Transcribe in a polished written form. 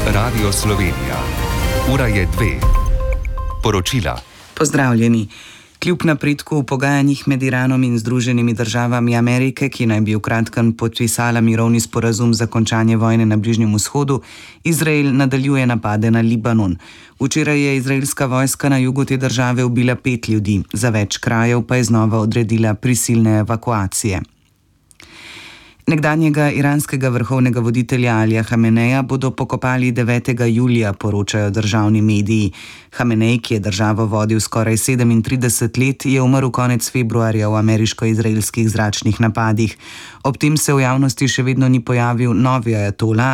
Radio Slovenija. Ura je 2. Poročila. Pozdravljeni. Kljub napredku v pogajanjih med Iranom in Združenimi državami Amerike, ki naj bi v kratkem podpisala mirovni sporazum za končanje vojne na Bližnjem vzhodu, Izrael nadaljuje napade na Libanon. Včeraj je izraelska vojska na jugu te države ubila 5 ljudi, za več krajev pa je znova odredila prisilne evakuacije. Nekdanjega iranskega vrhovnega voditelja Alija Hameneja bodo pokopali 9. julija, poročajo državni mediji. Hamenej, ki je državo vodil skoraj 37 let, je umrl konec februarja v ameriško-izraelskih zračnih napadih. Ob tem se v javnosti še vedno ni pojavil novi ajatola